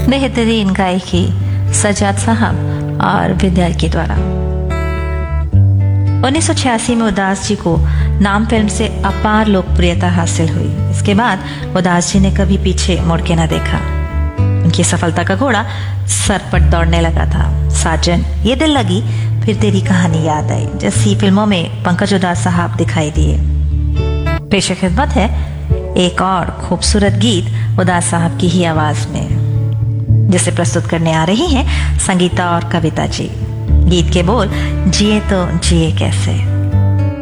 बेहतरीन गायकी सज्जाद साहब और विद्या के द्वारा। 1986 में उदास जी को नाम फिल्म से अपार लोकप्रियता हासिल हुई। इसके बाद उदास जी ने कभी पीछे मुड़ के न देखा। उनकी सफलता का घोड़ा सर पर दौड़ने लगा था। साजन, ये दिल लगी, फिर तेरी कहानी याद आई जैसी फिल्मों में पंकज उदास साहब दिखाई दिए। पेश खिदमत है एक और खूबसूरत गीत उदास साहब की ही आवाज में, जिसे प्रस्तुत करने आ रही हैं संगीता और कविता जी। गीत के बोल, जिए तो जिए कैसे।